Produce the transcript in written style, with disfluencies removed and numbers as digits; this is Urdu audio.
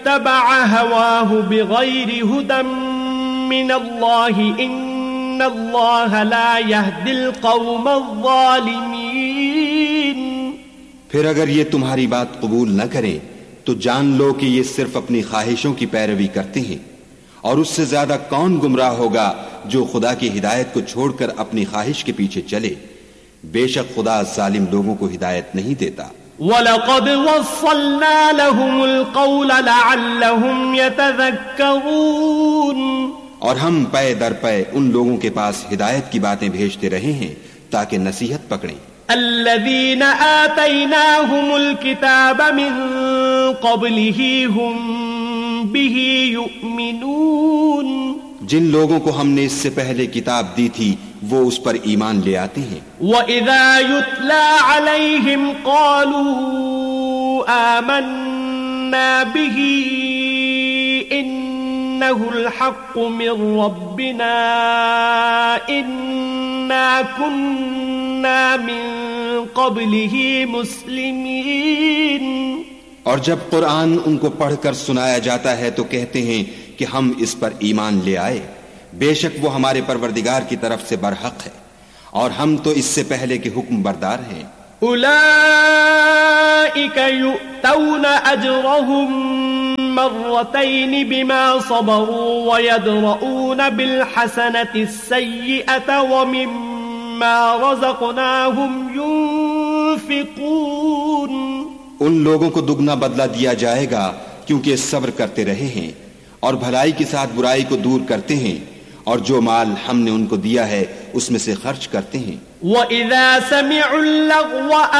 اتبع هواه بغير هدى من الله إن الله لا يهدي القوم الظالمين۔ پھر اگر یہ تمہاری بات قبول نہ کریں تو جان لو کہ یہ صرف اپنی خواہشوں کی پیروی کرتے ہیں، اور اس سے زیادہ کون گمراہ ہوگا جو خدا کی ہدایت کو چھوڑ کر اپنی خواہش کے پیچھے چلے۔ بے شک خدا ظالم لوگوں کو ہدایت نہیں دیتا۔ وَلَقَدْ وَصَّلْنَا لَهُمُ الْقَوْلَ لَعَلَّهُمْ يَتَذَكَّرُونَ، اور ہم پے در پے ان لوگوں کے پاس ہدایت کی باتیں بھیجتے رہے ہیں تاکہ نصیحت پکڑیں۔ الذين آتيناهم الكتاب من قبله هم به يؤمنون، جن لوگوں کو ہم نے اس سے پہلے کتاب دی تھی وہ اس پر ایمان لے آتے ہیں۔ وَإِذَا يُتْلَى عَلَيْهِمْ قَالُوا آمَنَّا بِهِ إِنَّهُ الْحَقُّ مِنْ رَبِّنَا إِنَّا كُنَّا مِنْ قَبْلِهِ مُسْلِمِينَ، اور جب قرآن ان کو پڑھ کر سنایا جاتا ہے تو کہتے ہیں کہ ہم اس پر ایمان لے آئے، بے شک وہ ہمارے پروردگار کی طرف سے برحق ہے اور ہم تو اس سے پہلے کے حکم بردار ہیں۔ اولئک یؤتون اجرهم مرتين بما صبروا ويدرؤون بالحسنة السيئة ومما رزقناهم ينفقون، ان لوگوں کو دگنا بدلہ دیا جائے گا کیونکہ صبر کرتے رہے ہیں اور بھلائی کے ساتھ برائی کو دور کرتے ہیں، اور جو مال ہم نے ان کو دیا ہے اس میں سے خرچ کرتے ہیں۔ وَإِذَا سَمِعُوا اللَّغْوَ